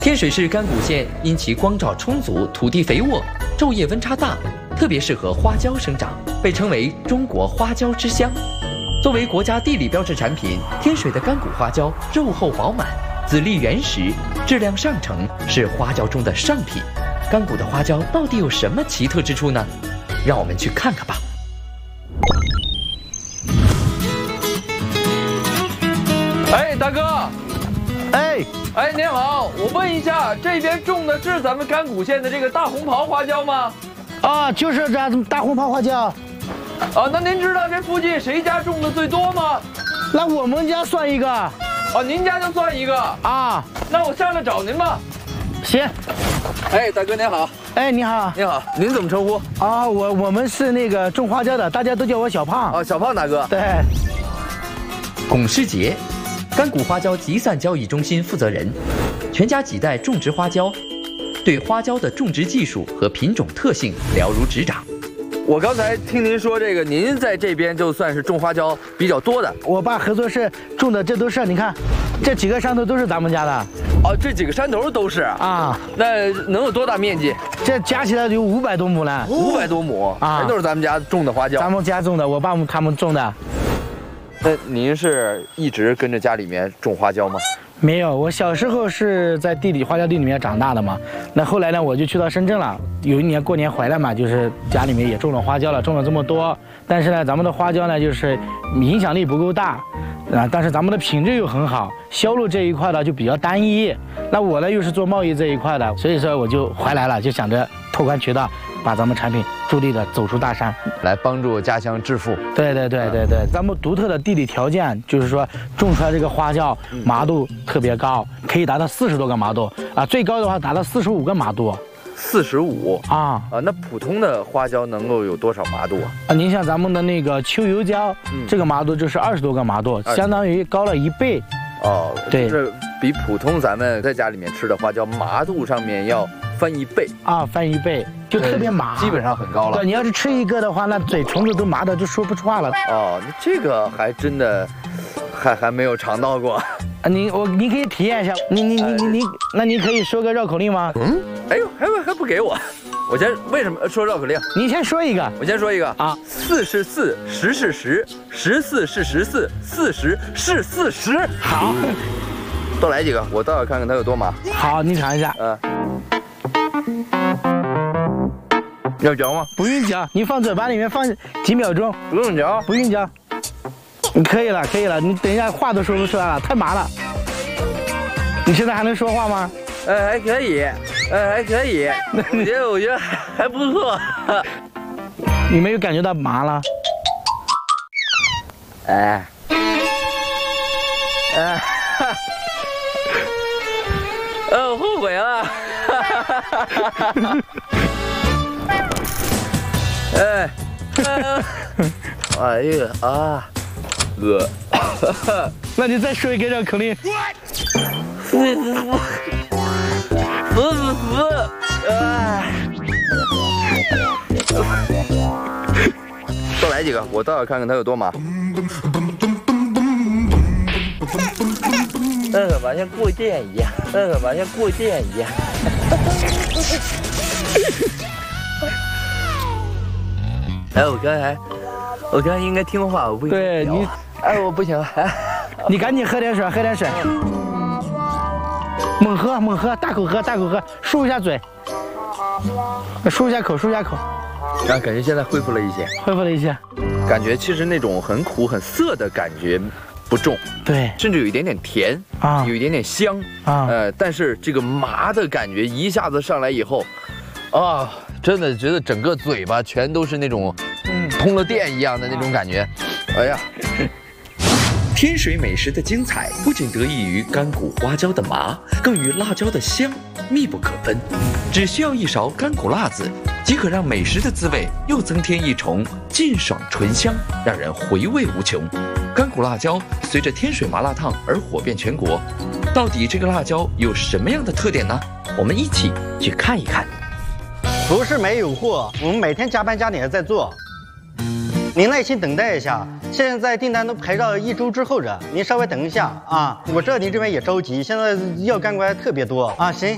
天水市甘谷县因其光照充足、土地肥沃、昼夜温差大，特别适合花椒生长，被称为中国花椒之乡。作为国家地理标志产品，天水的甘谷花椒肉厚饱满，籽粒原实，质量上乘，是花椒中的上品。甘谷的花椒到底有什么奇特之处呢？让我们去看看吧。 哎，大哥。 哎， 您好，我问一下，这边种的是咱们甘谷县的这个大红袍花椒吗？ 啊，就是这大红袍花椒。 啊，那您知道这附近谁家种的最多吗？ 那我们家算一个。 啊，您家就算一个啊？ 那我下来找您吧。 行。 哎，大哥您好。 哎，你好。 你好，您怎么称呼？ 啊，我们是那个种花椒的，大家都叫我小胖。 啊，小胖大哥。 对。 龚世杰。 甘谷花椒集散交易中心负责人，全家几代种植花椒，对花椒的种植技术和品种特性了如指掌。 我刚才听您说这个，您在这边就算是种花椒比较多的。 我爸合作社种的这都是，你看，这几个山头都是咱们家的。 哦，这几个山头都是啊。 那能有多大面积？ 这加起来有500多亩了。 500多亩啊，全都是咱们家种的花椒。 咱们家种的，我爸他们种的。 那您是一直跟着家里面种花椒吗？ 没有，我小时候是在花椒地里面长大的嘛。那后来呢，我就去到深圳了。有一年过年回来嘛，就是家里面也种了花椒了，种了这么多。但是呢，咱们的花椒呢，就是影响力不够大，啊，但是咱们的品质又很好，销路这一块呢就比较单一。那我呢又是做贸易这一块的，所以说我就回来了，就想着拓宽渠道。 把咱们产品助力的走出大山， 来帮助家乡致富。 对，咱们独特的地理条件，就是说种出来这个花椒麻度特别高，可以达到40多个麻度啊，最高的话达到45个麻度。 45 啊， 那普通的花椒能够有多少麻度啊？您像咱们的那个秋油椒，这个麻度就是20多个麻度，相当于高了1倍。 哦， 对， 就是比普通咱们在家里面吃的花椒麻度上面要翻1倍啊，翻1倍。 就特别麻， 基本上很高了。 对，你要是吃一个的话，那嘴唇子都麻的就说不出话了。 哦，那这个还真的还没有尝到过。 啊，你可以体验一下。那你可以说个绕口令吗？ 嗯，哎呦，还不给我？我先为什么说绕口令？ 你先说一个。 我先说一个啊 ，4是4，10是10，14是14，40是40。 好， 多来几个，我倒要看看它有多麻。 好，你尝一下。 要嚼吗？ 不用嚼，你放嘴巴里面放几秒钟。 不用嚼， 不用嚼。可以了，你等一下话都说不出来了，太麻了。你现在还能说话吗？ 还可以，还可以。我觉得还不错。 你没有感觉到麻了？ 我后悔了。哎呀啊， 那你再说一个绕口令。 多来几个，我倒要看看它有多麻。那个吧，像过电一样，哎，我刚才应该听话，我不应该。 对你， 哎，我不行， 你赶紧喝点水，猛喝，大口喝，漱一下嘴，漱一下口。 啊，感觉现在恢复了一些，感觉其实那种很苦很涩的感觉不重， 对， 甚至有一点点甜啊，有一点点香啊，但是这个麻的感觉一下子上来以后，啊，真的觉得整个嘴巴全都是那种，通了电一样的那种感觉，哎呀。 天水美食的精彩不仅得益于甘谷花椒的麻，更与辣椒的香密不可分。只需要一勺甘谷辣子，即可让美食的滋味又增添一重劲爽醇香，让人回味无穷。甘谷辣椒随着天水麻辣烫而火遍全国，到底这个辣椒有什么样的特点呢？我们一起去看一看。 不是没有货，我们每天加班加点的在做。您耐心等待一下，现在订单都排到1周之后着，您稍微等一下啊。我知道您这边也着急，现在要干活还特别多啊。行，